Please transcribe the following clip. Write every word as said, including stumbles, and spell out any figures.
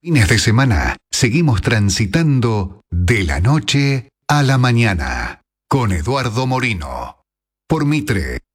Fines de semana, seguimos transitando de la noche a la mañana con Eduardo Morino por Mitre